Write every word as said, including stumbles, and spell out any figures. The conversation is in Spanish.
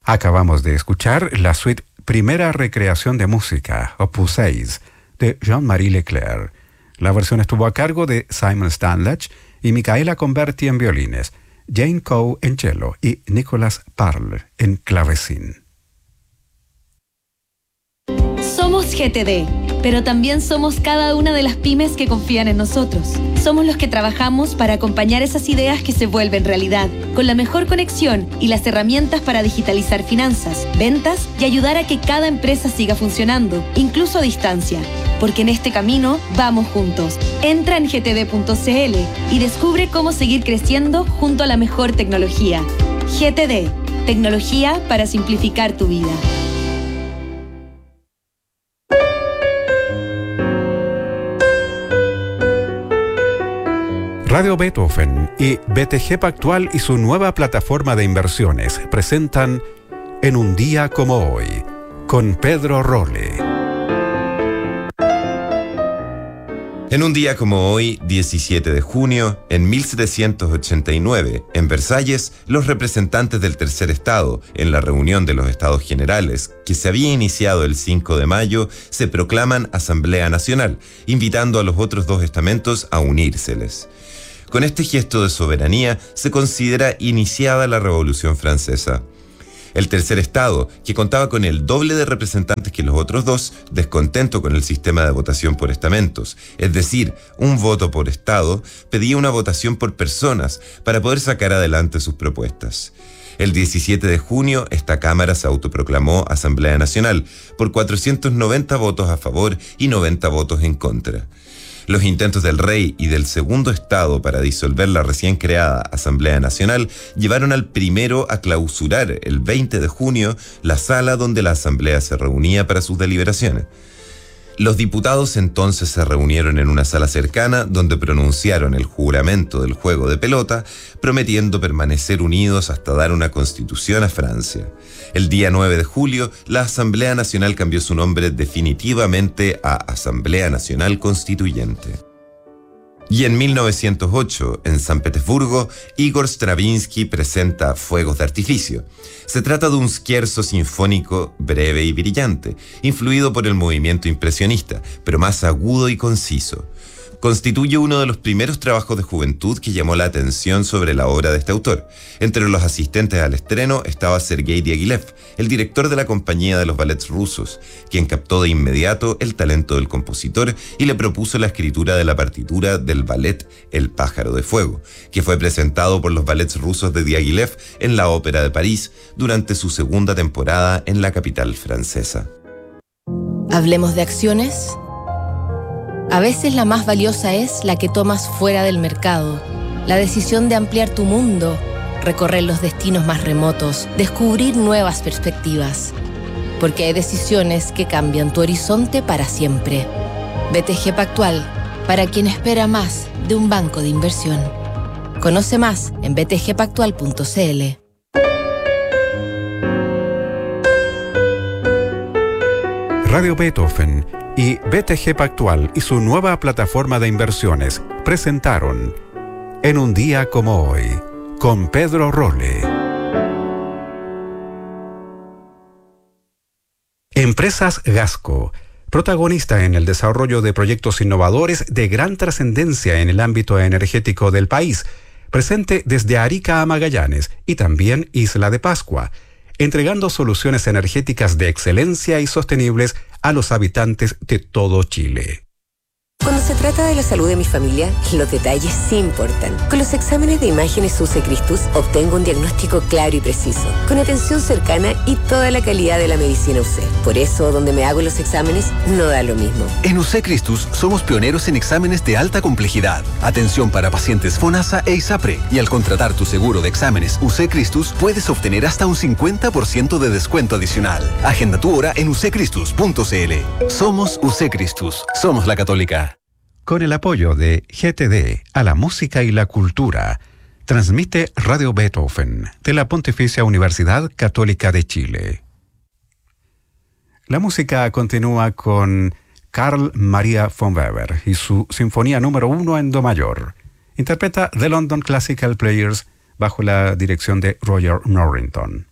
Acabamos de escuchar la suite Primera Recreación de Música, opus seis, de Jean-Marie Leclerc. La versión estuvo a cargo de Simon Stanlach y Micaela Converti en violines, Jane Coe en cello y Nicolas Parle en clavecín. Somos G T D, pero también somos cada una de las pymes que confían en nosotros. Somos los que trabajamos para acompañar esas ideas que se vuelven realidad, con la mejor conexión y las herramientas para digitalizar finanzas, ventas y ayudar a que cada empresa siga funcionando, incluso a distancia. Porque en este camino vamos juntos. Entra en g t d punto c l y descubre cómo seguir creciendo junto a la mejor tecnología. G T D, tecnología para simplificar tu vida. Radio Beethoven y B T G Pactual y su nueva plataforma de inversiones presentan En un día como hoy, con Pedro Rolle. En un día como hoy, diecisiete de junio, en mil setecientos ochenta y nueve, en Versalles, los representantes del Tercer Estado, en la reunión de los Estados Generales, que se había iniciado el cinco de mayo, se proclaman Asamblea Nacional, invitando a los otros dos estamentos a unírseles. Con este gesto de soberanía se considera iniciada la Revolución Francesa. El Tercer Estado, que contaba con el doble de representantes que los otros dos, descontento con el sistema de votación por estamentos, es decir, un voto por Estado, pedía una votación por personas para poder sacar adelante sus propuestas. El diecisiete de junio, esta Cámara se autoproclamó Asamblea Nacional por cuatrocientos noventa votos a favor y noventa votos en contra. Los intentos del rey y del segundo estado para disolver la recién creada Asamblea Nacional llevaron al primero a clausurar el veinte de junio la sala donde la asamblea se reunía para sus deliberaciones. Los diputados entonces se reunieron en una sala cercana donde pronunciaron el juramento del juego de pelota, prometiendo permanecer unidos hasta dar una constitución a Francia. El día nueve de julio, la Asamblea Nacional cambió su nombre definitivamente a Asamblea Nacional Constituyente. Y en mil novecientos ocho, en San Petersburgo, Igor Stravinsky presenta Fuegos de Artificio. Se trata de un scherzo sinfónico breve y brillante, influido por el movimiento impresionista, pero más agudo y conciso. Constituye uno de los primeros trabajos de juventud que llamó la atención sobre la obra de este autor. Entre los asistentes al estreno estaba Sergei Diaghilev, el director de la compañía de los ballets rusos, quien captó de inmediato el talento del compositor y le propuso la escritura de la partitura del ballet El pájaro de fuego, que fue presentado por los ballets rusos de Diaghilev en la Ópera de París durante su segunda temporada en la capital francesa. Hablemos de acciones. A veces la más valiosa es la que tomas fuera del mercado. La decisión de ampliar tu mundo, recorrer los destinos más remotos, descubrir nuevas perspectivas. Porque hay decisiones que cambian tu horizonte para siempre. B T G Pactual, para quien espera más de un banco de inversión. Conoce más en b t g pactual punto c l. Radio Beethoven y B T G Pactual y su nueva plataforma de inversiones presentaron En un día como hoy, con Pedro Rolle. Empresas Gasco, protagonista en el desarrollo de proyectos innovadores de gran trascendencia en el ámbito energético del país, presente desde Arica a Magallanes y también Isla de Pascua, entregando soluciones energéticas de excelencia y sostenibles a los habitantes de todo Chile. Cuando se trata de la salud de mi familia, los detalles sí importan. Con los exámenes de imágenes U C Christus obtengo un diagnóstico claro y preciso, con atención cercana y toda la calidad de la medicina U C. Por eso, donde me hago los exámenes, no da lo mismo. En U C Christus somos pioneros en exámenes de alta complejidad. Atención para pacientes FONASA e ISAPRE. Y al contratar tu seguro de exámenes U C Christus, puedes obtener hasta un cincuenta por ciento de descuento adicional. Agenda tu hora en u c christus punto c l. Somos U C Christus. Somos la Católica. Con el apoyo de G T D a la música y la cultura, transmite Radio Beethoven de la Pontificia Universidad Católica de Chile. La música continúa con Carl Maria von Weber y su Sinfonía número uno en Do mayor. Interpreta The London Classical Players bajo la dirección de Roger Norrington.